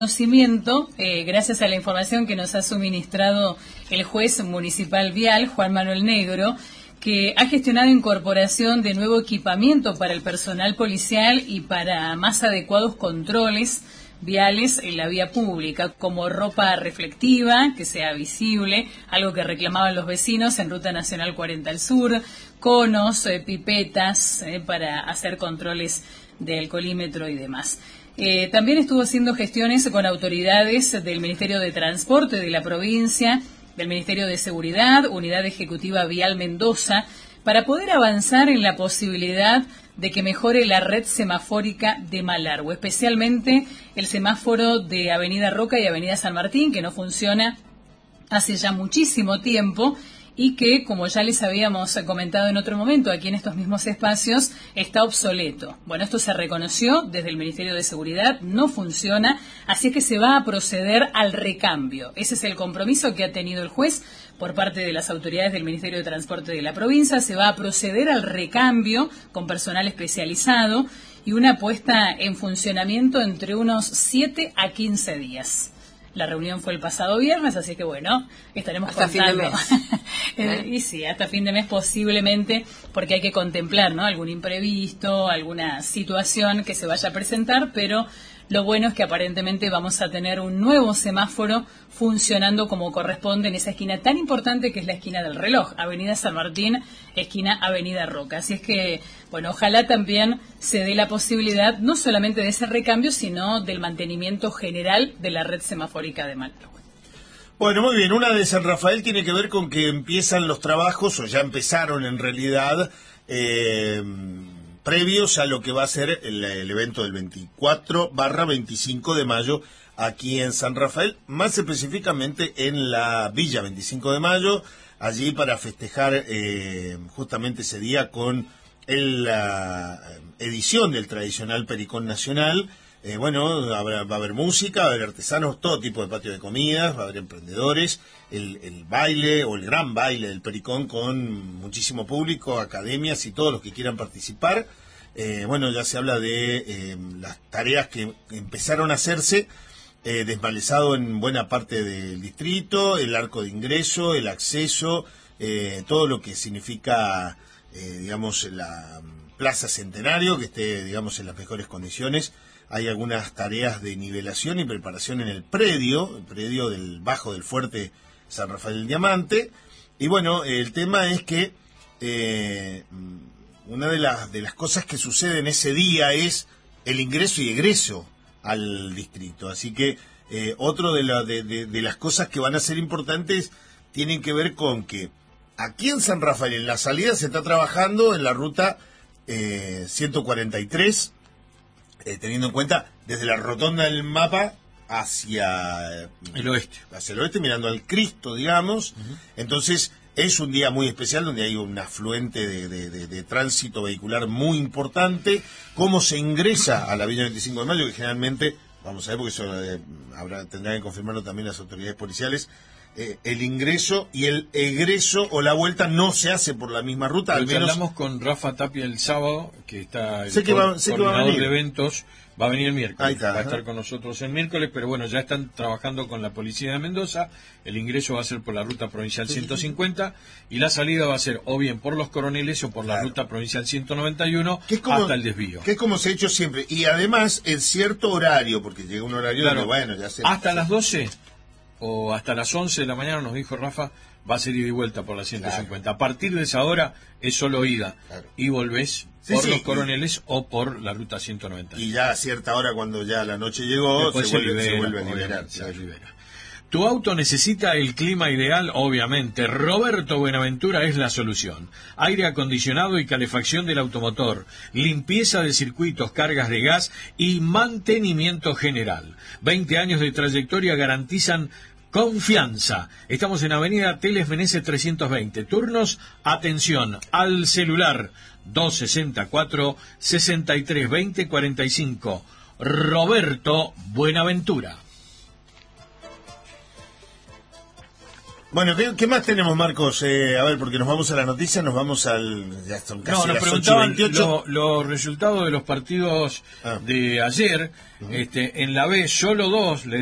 Conocimiento, gracias a la información que nos ha suministrado el juez municipal vial, Juan Manuel Negro, que ha gestionado incorporación de nuevo equipamiento para el personal policial y para más adecuados controles viales en la vía pública, como ropa reflectiva, que sea visible, algo que reclamaban los vecinos en Ruta Nacional 40 al Sur, conos, pipetas para hacer controles de alcoholímetro y demás. También estuvo haciendo gestiones con autoridades del Ministerio de Transporte de la provincia, del Ministerio de Seguridad, Unidad Ejecutiva Vial Mendoza, para poder avanzar en la posibilidad de que mejore la red semafórica de Malargüe, especialmente el semáforo de Avenida Roca y Avenida San Martín, que no funciona hace ya muchísimo tiempo y que, como ya les habíamos comentado en otro momento aquí en estos mismos espacios, está obsoleto. Bueno, esto se reconoció desde el Ministerio de Seguridad, no funciona, así es que se va a proceder al recambio. Ese es el compromiso que ha tenido el juez por parte de las autoridades del Ministerio de Transporte de la provincia. Se va a proceder al recambio con personal especializado y una puesta en funcionamiento entre unos 7 a 15 días. La reunión fue el pasado viernes, así que bueno, estaremos hasta contando. Fin de mes. Y sí, hasta fin de mes posiblemente, porque hay que contemplar, ¿no?, algún imprevisto, alguna situación que se vaya a presentar, pero lo bueno es que aparentemente vamos a tener un nuevo semáforo funcionando como corresponde en esa esquina tan importante que es la esquina del reloj, Avenida San Martín, esquina Avenida Roca. Así es que, bueno, ojalá también se dé la posibilidad no solamente de ese recambio, sino del mantenimiento general de la red semafórica de Malargüe. Bueno, muy bien. Una de San Rafael tiene que ver con que empiezan los trabajos, o ya empezaron en realidad, previos a lo que va a ser el evento del 24/25 de mayo aquí en San Rafael, más específicamente en la Villa 25 de Mayo, allí para festejar justamente ese día con la edición del tradicional Pericón Nacional. Bueno, va a haber música, va a haber artesanos, todo tipo de patio de comidas, va a haber emprendedores, el baile o el gran baile del Pericón con muchísimo público, academias y todos los que quieran participar. Bueno, ya se habla de las tareas que empezaron a hacerse, desmalezado en buena parte del distrito, el arco de ingreso, el acceso, todo lo que significa, digamos, la Plaza Centenario, que esté, digamos, en las mejores condiciones. Hay algunas tareas de nivelación y preparación en el predio del bajo del fuerte San Rafael del Diamante. Y bueno, el tema es que una de las cosas que suceden ese día es el ingreso y egreso al distrito. Así que otro de las cosas que van a ser importantes tienen que ver con que aquí en San Rafael, en la salida, se está trabajando en la ruta 143, teniendo en cuenta desde la rotonda del mapa hacia el oeste, mirando al Cristo, digamos. Uh-huh. Entonces es un día muy especial donde hay un afluente de tránsito vehicular muy importante. Cómo se ingresa a la Villa 25 de Mayo, que generalmente, vamos a ver, porque eso tendrán que confirmarlo también las autoridades policiales, el ingreso y el egreso o la vuelta no se hace por la misma ruta. Pero al menos hablamos con Rafa Tapia el sábado, que está el coordinador de eventos. Va a venir el miércoles, está, va a estar con nosotros el miércoles, pero bueno, ya están trabajando con la policía de Mendoza. El ingreso va a ser por la ruta provincial 150 y la salida va a ser o bien por los Coroneles o por la ruta provincial 191 hasta el desvío. Que es como se ha hecho siempre. Y además, en cierto horario, porque llega un horario donde, bueno, ya se... Hasta las 12 o hasta las 11 de la mañana, nos dijo Rafa, va a ser ida y vuelta por la 150. Claro. A partir de esa hora es solo ida. Claro. Y volvés por los Coroneles o por la ruta 190. Y ya a cierta hora, cuando ya la noche llegó, se vuelve a liberar. Se libera. Tu auto necesita el clima ideal, obviamente. Roberto Buenaventura es la solución. Aire acondicionado y calefacción del automotor, limpieza de circuitos, cargas de gas y mantenimiento general. 20 años de trayectoria garantizan confianza. Estamos en Avenida Teles Meneses 320. Turnos, atención, al celular 264-6320-45. Roberto Buenaventura. Bueno, ¿qué más tenemos, Marcos? A ver, porque nos vamos a la noticia, nos vamos al... Ya son casi nos las preguntaban 8:28. los resultados de los partidos de ayer. En la B, solo 2